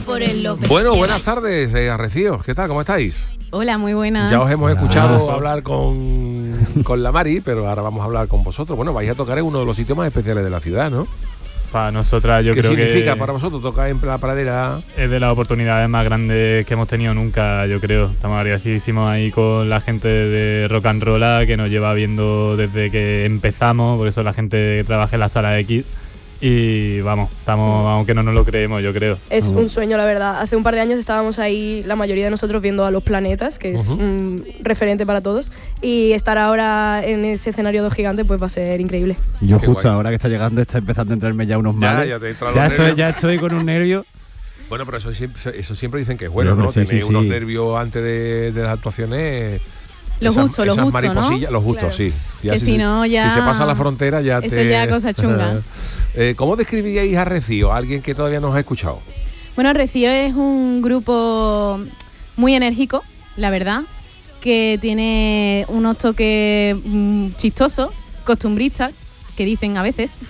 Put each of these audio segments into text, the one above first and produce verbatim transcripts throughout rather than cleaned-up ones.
por el López. Bueno, buenas tardes, eh, Arrecíos. ¿Qué tal? ¿Cómo estáis? Hola, muy buenas. Ya os hemos escuchado hablar con, con la Mari, pero ahora vamos a hablar con vosotros. Bueno, vais a tocar en uno de los sitios más especiales de la ciudad, ¿no? Para nosotras yo ¿Qué creo que... ¿Qué significa para vosotros tocar en la pradera? Es de las oportunidades más grandes que hemos tenido nunca, yo creo. Estamos agradecidísimos ahí con la gente de Rock and Roll que nos lleva viendo desde que empezamos, por eso la gente que trabaja en la sala de X. Y vamos, estamos, aunque no nos lo creemos, yo creo. Es vamos. un sueño, la verdad. Hace un par de años estábamos ahí, la mayoría de nosotros, viendo a Los Planetas, que es uh-huh. un referente para todos. Y estar ahora en ese escenario de gigante, pues va a ser increíble. Yo Qué justo guay. Ahora que está llegando, está empezando a entrarme ya unos Ya, males. ya te entra ya, los estoy, nervios. ya estoy con un nervio. Bueno, pero eso siempre, eso siempre dicen que es bueno, Pero, ¿no? sí, Tener sí, unos sí. nervios antes de, de las actuaciones. Los esas, justos, los esas justos, ¿no? mariposillas, los justos, Claro. sí. Ya Que si no, ya- Si se pasa la frontera, ya Eso te... ya cosa chunga. eh, ¿Cómo describiríais a Recío? Alguien que todavía no os ha escuchado. Bueno, Recío es un grupo muy enérgico, la verdad, que tiene unos toques mmm, chistosos, costumbristas, que dicen a veces.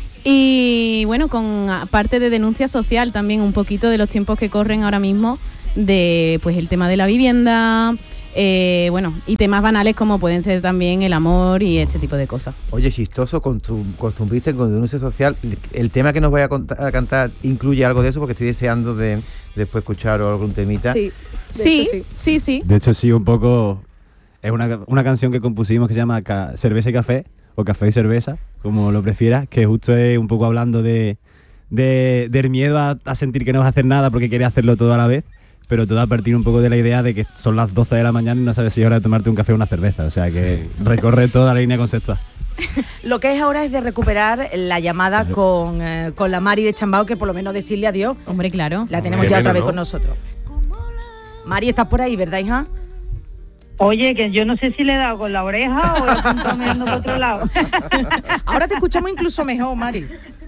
Y bueno, con parte de denuncia social también, un poquito de los tiempos que corren ahora mismo, de pues el tema de la vivienda, eh, bueno, y temas banales como pueden ser también el amor y este tipo de cosas. Oye, chistoso, costum- costumbrista con denuncia social. El, el tema que nos vaya a, cont- a cantar incluye algo de eso, porque estoy deseando de después escuchar algún temita. Sí, de Sí, hecho, sí. sí, sí. De hecho, sí, un poco... Es una, una canción que compusimos que se llama Ca- Cerveza y Café, o Café y Cerveza, como lo prefieras, que justo es un poco hablando de, de del miedo a, a sentir que no vas a hacer nada porque quieres hacerlo todo a la vez, pero todo a partir un poco de la idea de que son las doce de la mañana y no sabes si es hora de tomarte un café o una cerveza. O sea que sí. Recorre toda la línea conceptual. Lo que es ahora es de recuperar la llamada con, eh, con la Mari de Chambao, que por lo menos decirle adiós. Hombre, claro. La tenemos Qué ya otra menos, vez ¿no? con nosotros. Mari, estás por ahí, ¿verdad, hija? Oye, que yo no sé si le he dado con la oreja o he estado mirando por otro lado. Ahora te escuchamos incluso mejor, Mari.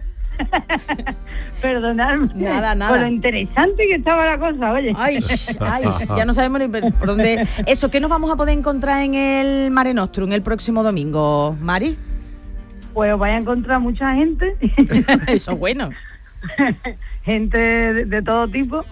Perdonadme. Nada, nada. Por lo interesante que estaba la cosa, oye. Ay, ay, ya no sabemos ni por dónde. Eso, ¿qué nos vamos a poder encontrar en el Mare Nostrum el próximo domingo, Mari? Pues os vais a encontrar mucha gente. Eso es bueno. Gente de, de todo tipo.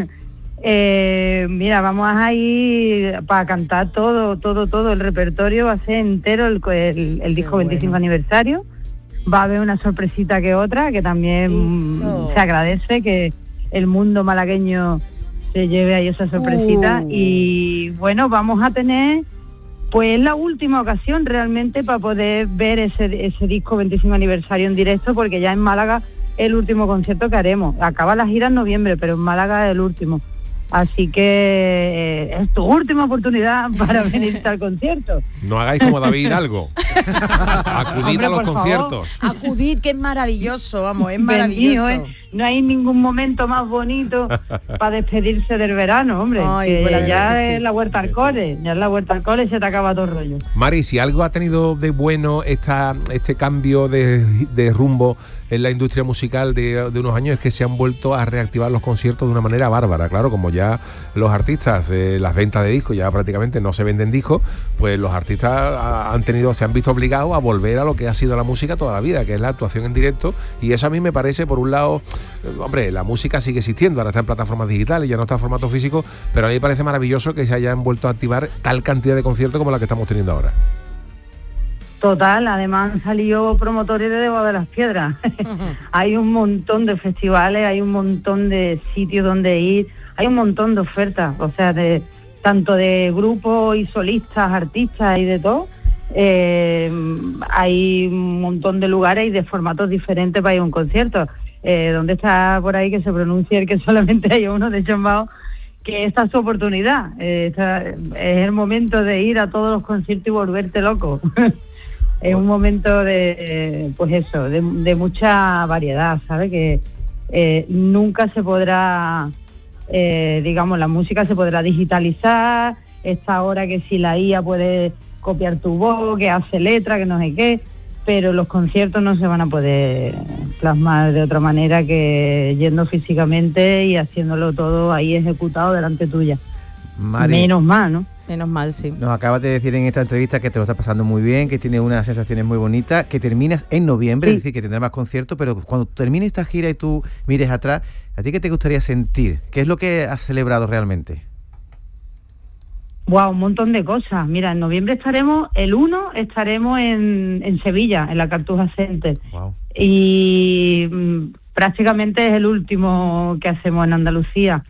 eh, mira, vamos a ir para cantar todo, todo, todo. El repertorio va a ser entero, el, el, el disco bueno. veinticinco aniversario. Va a haber una sorpresita que otra, que también Eso. se agradece que el mundo malagueño se lleve ahí esa sorpresita. Uh. Y bueno, vamos a tener, pues la última ocasión realmente para poder ver ese, ese disco veinticinco aniversario en directo, porque ya en Málaga es el último concierto que haremos. Acaba la gira en noviembre, pero en Málaga es el último. Así que eh, es tu última oportunidad para venir al concierto. No hagáis como David Hidalgo. Acudid Hombre, a los por conciertos. Acudid, que es maravilloso, vamos, es Bendito, maravilloso. ¿eh? No hay ningún momento más bonito para despedirse del verano, hombre. Ay, que pues la verdad ya que sí. es la vuelta al cole, ya es la vuelta al cole y se te acaba todo el rollo. Mari, si algo ha tenido de bueno esta, este cambio de, de rumbo en la industria musical de, de unos años, es que se han vuelto a reactivar los conciertos de una manera bárbara. Claro, como ya los artistas, eh, las ventas de discos ya prácticamente no se venden discos, pues los artistas han tenido, se han visto obligados a volver a lo que ha sido la música toda la vida, que es la actuación en directo. Y eso a mí me parece, por un lado, eh, hombre, la música sigue existiendo, ahora está en plataformas digitales, ya no está en formato físico, pero a mí me parece maravilloso que se hayan vuelto a activar tal cantidad de conciertos como la que estamos teniendo ahora. Total, además han salido promotores de Debajo de las Piedras. Hay un montón de festivales, hay un montón de sitios donde ir, hay un montón de ofertas, o sea, de tanto de grupos y solistas, artistas y de todo. Eh, hay un montón de lugares y de formatos diferentes para ir a un concierto. Eh, ¿Dónde está por ahí que se pronuncie el que solamente hay uno de Chambao? Que esta es su oportunidad. Eh, esta, es el momento de ir a todos los conciertos y volverte loco. Es un momento de, eh, pues eso, de, de mucha variedad, ¿sabes? Que eh, nunca se podrá, eh, digamos, la música se podrá digitalizar, esta ahora que si la I A puede copiar tu voz, que hace letra, que no sé qué, pero los conciertos no se van a poder plasmar de otra manera que yendo físicamente y haciéndolo todo ahí ejecutado delante tuya. Mari, Menos mal, ¿no? Menos mal, sí. Nos acabas de decir en esta entrevista que te lo estás pasando muy bien, que tienes unas sensaciones muy bonitas, que terminas en noviembre, Sí. es decir, que tendrás más conciertos, pero cuando termine esta gira y tú mires atrás, ¿a ti qué te gustaría sentir? ¿Qué es lo que has celebrado realmente? Wow, un montón de cosas. Mira, en noviembre estaremos, el uno estaremos en, en Sevilla, en la Cartuja Center. Wow. Y mm, prácticamente es el último que hacemos en Andalucía.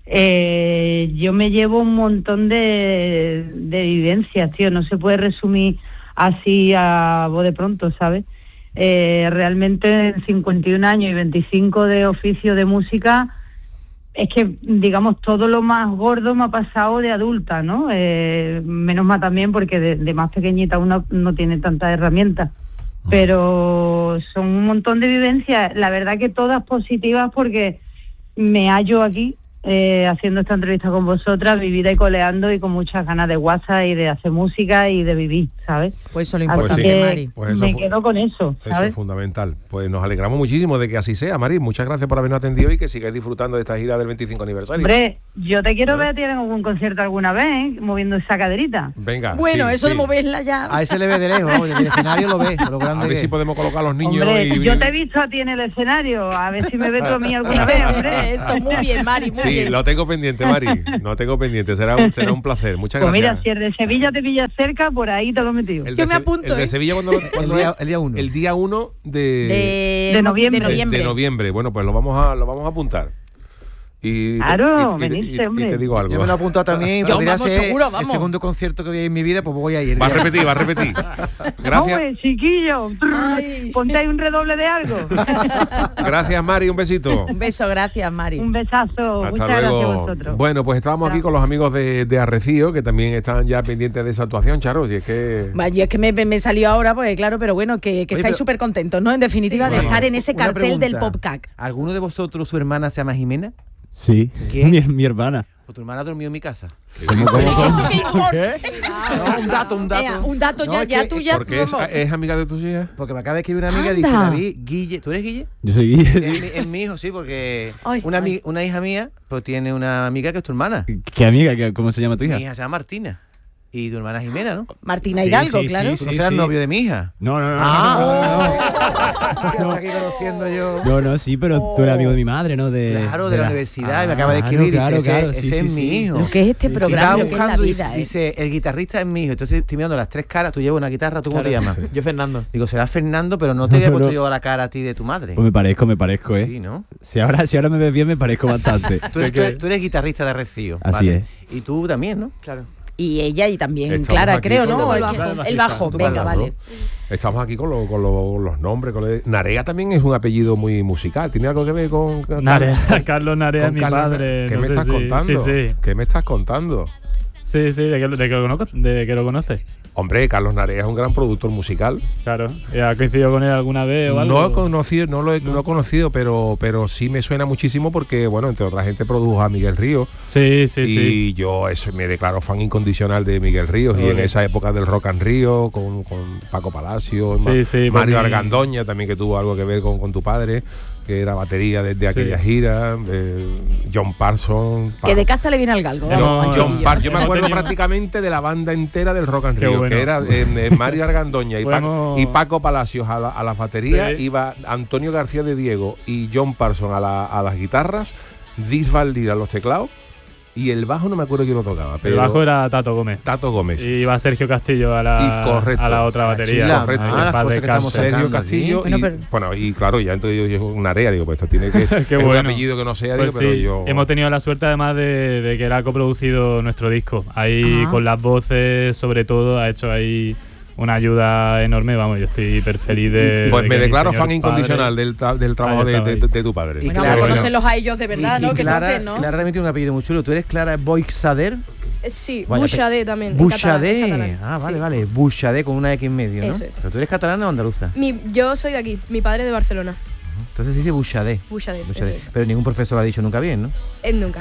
Eh, yo me llevo un montón de, de vivencias, tío, no se puede resumir así a voz de pronto, ¿sabes? Eh, realmente en cincuenta y un años y veinticinco de oficio de música, es que, digamos, todo lo más gordo me ha pasado de adulta, ¿no? Eh, menos mal también porque de, de más pequeñita uno no tiene tantas herramientas. Pero son un montón de vivencias, la verdad que todas positivas porque me hallo aquí eh, haciendo esta entrevista con vosotras, vivida y coleando y con muchas ganas de WhatsApp y de hacer música y de vivir, ¿sabes? Pues eso es lo Así importante, que Mari. Pues eso me fu- quedo con eso, Eso ¿sabes? es fundamental. Pues nos alegramos muchísimo de que así sea, Mari. Muchas gracias por habernos atendido y que sigáis disfrutando de esta gira del veinticinco aniversario. Hombre, yo te quiero ver a ti en algún concierto alguna vez, ¿eh? Moviendo esa caderita. Venga. Bueno, sí, eso sí. de moverla ya. A ese le ve de lejos, desde el escenario lo ves, lo grande A ver que si es. podemos colocar a los niños Hombre, y... yo te he visto a ti en el escenario, a ver si me ves tú a mí alguna vez, hombre. Eso, muy bien, Mari, muy Sí, bien. lo tengo pendiente, Mari. Lo tengo pendiente. Será un, será un placer. Muchas Pues gracias. mira, si el de Sevilla te pilla cerca, por ahí te lo he metido. El Yo de me Se- apunto, El de ¿eh? Sevilla cuando, cuando El día- es? el día uno. El día uno de, De, De noviembre. de de- noviembre. de noviembre. Bueno, pues lo vamos a, lo vamos a apuntar. Y, Claro, y- y- y- venirse, y hombre. te digo algo. Yo me lo he apuntado también, Yo, podría vamos, ser seguro, el vamos. segundo concierto que voy a ir en mi vida, pues voy a ir. Va a repetir, va a repetir. Gracias, Hombre, chiquillo, Ay. ponte ahí un redoble de algo. gracias, Mari. Un besito. Un beso, gracias, Mari. Un besazo. Hasta Muchas gracias a luego. vosotros. Bueno, pues estábamos aquí Chao. con los amigos de, de Arrecío, que también están ya pendientes de esa actuación, Charo. Y es que... Vaya, es que me, me salió ahora, porque claro, pero bueno, que, que Oye, estáis pero- súper contentos, ¿no? En definitiva, de Bueno, estar en ese una cartel del pregunta. PopCac. ¿Alguno de vosotros, su hermana se llama Jimena? Sí, ¿Quién? mi, mi hermana. ¿O tu hermana durmió en mi casa? ¿Cómo, cómo, cómo? Eso que importa. No, un dato, un dato. Ea, un dato No, ya, es ya que- tú ya. Porque es, vamos. es amiga de tuya. Porque me acaba de escribir una amiga y Anda. dice, David, Guille, ¿tú eres Guille? Yo soy Sí, Guille. es, mi, es mi hijo, sí, porque Ay, una, ay. ami- una hija mía pues tiene una amiga que es tu hermana. ¿Qué amiga? ¿Qué- ¿Cómo se llama tu hija? Mi hija se llama Martina. Y tu hermana Jimena, ¿no? Martina Sí, Hidalgo, sí, claro. Tú no serás novio de mi hija. No, no, no. Ah, no, no. aquí conociendo yo. No, no, sí, pero tú eres amigo de mi madre, ¿no? De, Claro, de la universidad, y me acaba de Claro, escribir y claro, dice, claro, ese, sí, ese sí, es mi sí. hijo. Lo que es este Sí, sí. programa, Estaba lo que es la buscando y vida, ¿eh? dice, el guitarrista es mi hijo. Entonces estoy mirando las tres caras, tú llevas una guitarra, ¿tú cómo te llamas? Yo Fernando. Digo, será Fernando, pero no te había No, puesto no. yo a la cara a ti de tu madre. Pues me parezco, me parezco, ¿eh? Sí, ¿no? Si ahora, si ahora me ves bien, me parezco bastante. Tú eres, tú eres- tú eres guitarrista de Arrecío. Así ¿vale? es. Y tú también, ¿no? Claro. Y ella y también Estamos Clara, aquí creo, con ¿no? el El bajo. bajo, el bajo. Tú venga, hablas, ¿no? vale. Estamos aquí con, lo- con lo- los nombres. Con lo- Narea también es un apellido muy musical. ¿Tiene algo que ver con, con- Narea, Carlos Narea es con mi Carlos Na- padre. ¿Qué no me sé estás si- contando? Sí, sí. ¿Qué me estás contando? Sí, sí, de que, de que lo conozco, de que lo conoces. Hombre, Carlos Narea es un gran productor musical. Claro. ¿Ha coincidido con él alguna vez o algo? No he conocido, no lo he, no he conocido, pero, pero sí me suena muchísimo porque, bueno, entre otra gente produjo a Miguel Ríos. Sí, sí, y sí. yo eso, me declaro fan incondicional de Miguel Ríos. Y en Ole. esa época del Rock and Río, con, con Paco Palacio, Sí, Ma- sí, Mario por mi- Argandoña también, que tuvo algo que ver con, con tu padre, que era batería desde aquella Sí. gira. eh, John Parsons. Que de casta le viene al galgo. No, vamos, John, al John chiquillo. Par- yo me Hemos acuerdo tenido- prácticamente de la banda entera del Rock and Qué Rio, bueno. que era en, en Mario Argandoña y, Podemos- Paco, y Paco Palacios a la, a la batería, Sí. iba Antonio García de Diego y John Parsons a, la- a las guitarras, Dis Valdir a los teclados y el bajo no me acuerdo quién lo tocaba, pero El bajo era Tato Gómez. Tato Gómez. Y iba Sergio Castillo a la, Y correcto. a la otra batería. chila, correcto. Ahí, ah, en las paz cosas que descanse. estamos Sergio sacando Castillo aquí. y Bueno, pero- bueno y claro, ya entonces yo digo una área, digo, pues esto tiene que Qué es un bueno. apellido que no sea, Pues digo, pero sí, yo hemos tenido la suerte además de, de que él ha coproducido nuestro disco. Ahí Ah. con las voces, sobre todo, ha hecho ahí una ayuda enorme. Vamos, yo estoy hiper feliz de. pues de me que mi declaro señor fan incondicional padre- del, tra- del trabajo Ahí de, estaba, de- ahí. de tu padre. Y Bueno, Clara, pues bueno. conócelos a ellos de verdad, y, ¿no? y Que Clara, toquen, ¿no? Clara también tiene un apellido muy chulo. ¿Tú eres Clara Boixader? Eh, Sí, Vaya, Bouchadé también. en catalán, en Bouchadé. catalán. Ah, vale, Sí. vale. Bouchadé con una X en medio, ¿no? Eso es. ¿Pero tú eres catalana o andaluza? Mi, yo soy de aquí, mi padre de Barcelona. Entonces se dice Bouchadé. Bouchadé, Bouchadé. eso es. Pero ningún profesor lo ha dicho nunca bien, ¿no? Él nunca.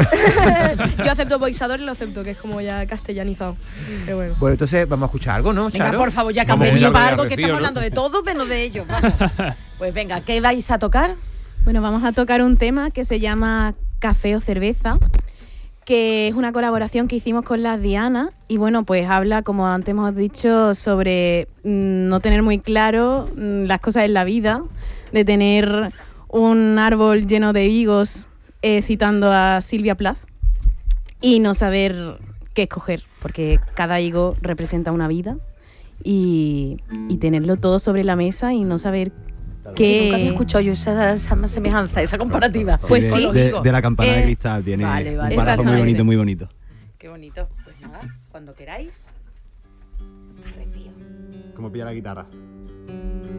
Yo acepto boixador y lo acepto, que es como ya castellanizado. Pero bueno. Bueno, entonces vamos a escuchar algo, ¿no, Venga, Charo? por favor, ya que han Vamos a venido hablar de para algo, que Arrecío, estamos ¿no? hablando de todo, menos de ellos. Vamos. Pues venga, ¿qué vais a tocar? Bueno, vamos a tocar un tema que se llama Café o Cerveza, que es una colaboración que hicimos con las Dianas y bueno, pues habla, como antes hemos dicho, sobre mm, no tener muy claro mm, las cosas en la vida, de tener un árbol lleno de higos, eh, citando a Silvia Plath, y no saber qué escoger, porque cada higo representa una vida y, y tenerlo todo sobre la mesa y no saber qué... Nunca había escuchado yo esa, esa semejanza, esa comparativa. Pues de, sí. De, de la campana Eh, de cristal, tiene vale, vale. un párrafo muy Exactamente. bonito, muy bonito. Qué bonito. Pues nada, cuando queráis, arrecio. Como pilla la guitarra.